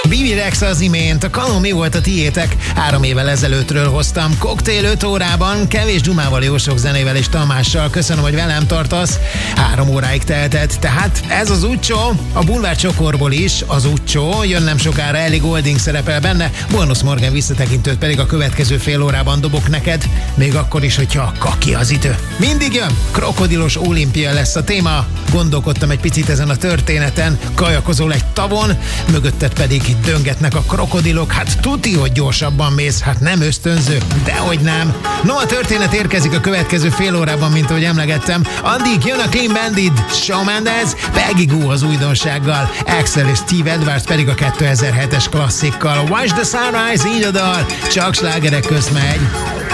Bibi Rex az imént, a Kanon mi volt a tiétek? 3 évvel ezelőttről hoztam. Koktél 5 órában, kevés Dzsumával, jó sok zenével és Tamással. Köszönöm, hogy velem tartasz. 3 óráig teltett. Tehát ez az Uccsó, a Bulvár Csokorból is az Uccsó. Jön nem sokára, Ellie Goulding szerepel benne. Bonus Morgan visszatekintőt pedig a következő fél órában dobok neked. Még akkor is, hogyha kaki az idő. Mindig jön, krokodilos olimpia lesz a téma. Gondolkodtam egy picit ezen a történeten. Kajakozol egy tavon, mögötted pedig döngetnek a krokodilok. Hát tuti, hogy gyorsabban mész, hát nem ösztönző, dehogy nem. No, a történet érkezik a következő fél órában, mint ahogy emlegettem. Addig jön a Clean Bandit, Shawn Mendes, Peggy Gou az újdonsággal, Axel és Steve Edwards pedig a 2007-es klasszikkal. Watch the Sunrise, így a dal, csak slágerek közt megy.